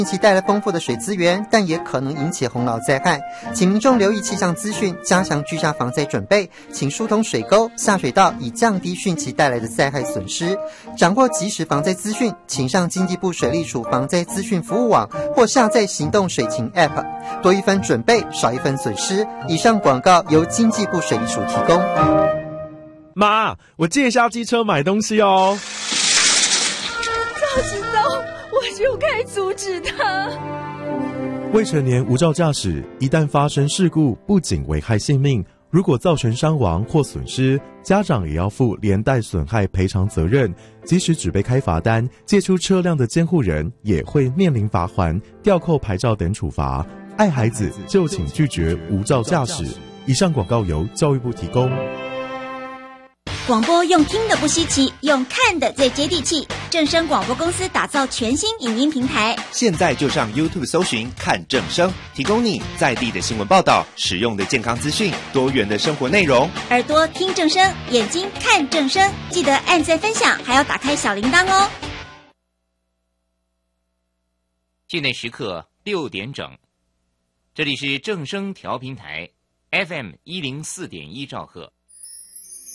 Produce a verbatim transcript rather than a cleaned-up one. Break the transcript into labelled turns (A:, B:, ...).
A: 其带来丰富的水资源，但也可能引起洪涝灾害，请民众留意气象资讯，加强居家防灾准备，请疏通水沟、下水道，以降低汛期带来的灾害损失。掌握即时防灾资讯，请上经济部水利署防灾资讯服务网或下载行动水情 App， 多一分准备，少一分损失。以上广告由经济部水利署提供。
B: 妈，我借一下机车买东西哦。
C: 早知道我就该阻止他。
B: 未成年无照驾驶，一旦发生事故，不仅危害性命，如果造成伤亡或损失，家长也要负连带损害赔偿责任。即使只被开罚单，借出车辆的监护人也会面临罚锾、吊扣牌照等处罚。爱孩子就请拒绝无照驾驶。以上广告由教育部提供。
D: 广播用听的不稀奇，用看的最接地气。正声广播公司打造全新影音平台，
E: 现在就上 YouTube 搜寻看正声，提供你在地的新闻报道、实用的健康资讯、多元的生活内容。
D: 耳朵听正声，眼睛看正声，记得按赞分享，还要打开小铃铛哦。
F: 境内时刻六点整，这里是正声调频台 F M 一零四点一兆赫。